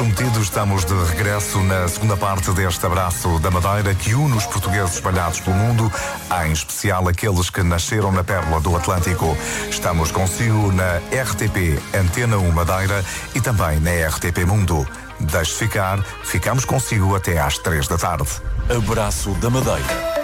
Prometido, estamos de regresso na segunda parte deste abraço da Madeira que une os portugueses espalhados pelo mundo, em especial aqueles que nasceram na Pérola do Atlântico. Estamos consigo na RTP Antena 1 Madeira e também na RTP Mundo. Deixe ficar, ficamos consigo até às 3 da tarde. Abraço da Madeira.